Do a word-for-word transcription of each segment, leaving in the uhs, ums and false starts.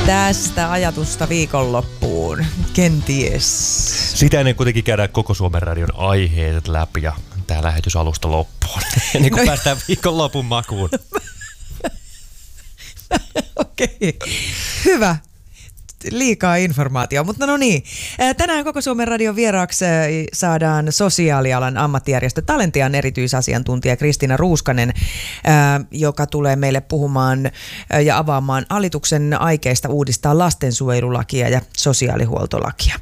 Tästä ajatusta viikonloppuun, kenties. Sitä ennen kuitenkin käydään koko Suomen radion aiheet läpi ja tämä lähetys alusta loppuun. Ennen kuin no, päästään viikonlopun makuun. Okei, okay. Hyvä. Liikaa informaatiota, mutta no niin. Tänään koko Suomen radion vieraaksi saadaan sosiaalialan ammattijärjestö Talentian erityisasiantuntija Kristiina Ruuskanen, joka tulee meille puhumaan ja avaamaan hallituksen aikeista uudistaa lastensuojelulakia ja sosiaalihuoltolakia.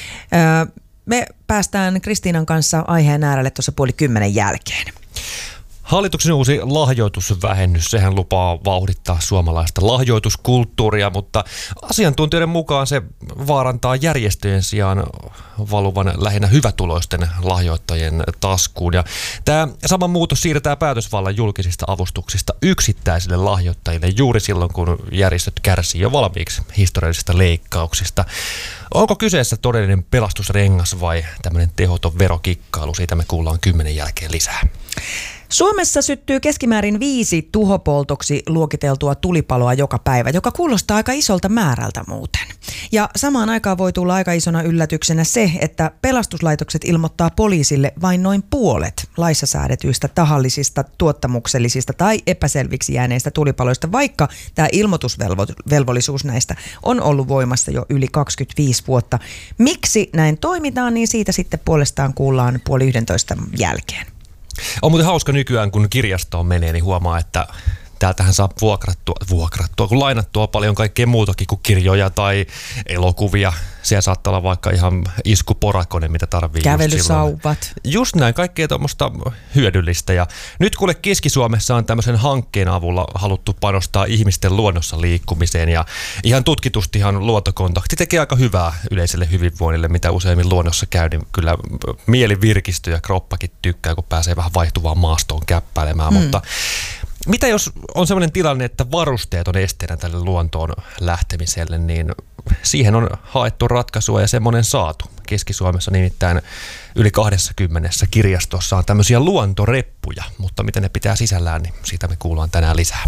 Me päästään Kristiinan kanssa aiheen äärelle tuossa puoli kymmenen jälkeen. Hallituksen uusi lahjoitusvähennys, sehän lupaa vauhdittaa suomalaista lahjoituskulttuuria, mutta asiantuntijoiden mukaan se vaarantaa järjestöjen sijaan valuvan lähinnä hyvätuloisten lahjoittajien taskuun. Ja tämä sama muutos siirtää päätösvallan julkisista avustuksista yksittäisille lahjoittajille juuri silloin, kun järjestöt kärsii jo valmiiksi historiallisista leikkauksista. Onko kyseessä todellinen pelastusrengas vai tämmöinen tehoton verokikkailu? Siitä me kuullaan kymmenen jälkeen lisää. Suomessa syttyy keskimäärin viisi tuhopoltoksi luokiteltua tulipaloa joka päivä, joka kuulostaa aika isolta määrältä muuten. Ja samaan aikaan voi tulla aika isona yllätyksenä se, että pelastuslaitokset ilmoittaa poliisille vain noin puolet laissa säädetyistä tahallisista, tuottamuksellisista tai epäselviksi jääneistä tulipaloista, vaikka tämä ilmoitusvelvollisuus näistä on ollut voimassa jo yli kaksikymmentäviisi vuotta. Miksi näin toimitaan, niin siitä sitten puolestaan kuullaan puoli yhdentoista jälkeen. On muuten hauska nykyään, kun kirjastoon menee, niin huomaa, että täältähän saa vuokrattua, vuokrattua, kun lainattua paljon kaikkea muutakin kuin kirjoja tai elokuvia. Siellä saattaa olla vaikka ihan iskuporakone, mitä tarvii. Kävelysauvat. Just näin, kaikkea tuommoista hyödyllistä. Ja nyt kuule Keski-Suomessa on tämmöisen hankkeen avulla haluttu panostaa ihmisten luonnossa liikkumiseen. Ja ihan tutkitustihan luontokontakti tekee aika hyvää yleiselle hyvinvoinnille, mitä useimmin luonnossa käy. Niin kyllä mieli virkistyy ja kroppakin tykkää, kun pääsee vähän vaihtuvaan maastoon käppäilemään. Hmm. Mutta mitä jos on sellainen tilanne, että varusteet on esteenä tälle luontoon lähtemiselle, niin siihen on haettu ratkaisua ja semmoinen saatu. Keski-Suomessa nimittäin yli kaksikymmentä kirjastossa on tämmöisiä luontoreppuja, mutta miten ne pitää sisällään, niin siitä me kuullaan tänään lisää.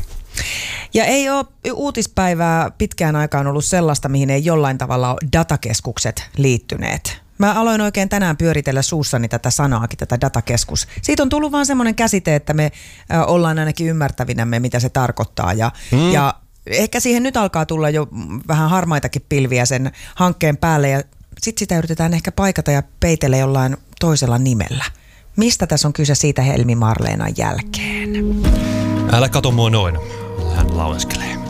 Ja ei ole uutispäivää pitkään aikaan ollut sellaista, mihin ei jollain tavalla datakeskukset liittyneet. Mä aloin oikein tänään pyöritellä suussani tätä sanaakin, tätä datakeskus. Siitä on tullut vaan semmoinen käsite, että me äh, ollaan ainakin ymmärtävinämme, mitä se tarkoittaa. Ja, mm. ja ehkä siihen nyt alkaa tulla jo vähän harmaitakin pilviä sen hankkeen päälle. Ja sitten sitä yritetään ehkä paikata ja peitellä jollain toisella nimellä. Mistä tässä on kyse siitä Helmi Marleenan jälkeen? Älä kato mua noin, hän lauleskelee.